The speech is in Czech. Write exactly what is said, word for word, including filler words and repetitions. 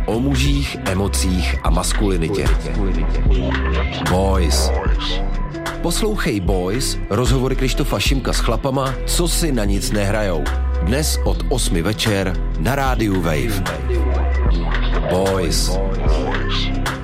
O mužích, emocích a maskulinitě. Boys. Poslouchej Boys, rozhovory Krištofa Šimka s chlapama, co si na nic nehrajou. Dnes od osmi večer na rádiu Wave. Boys.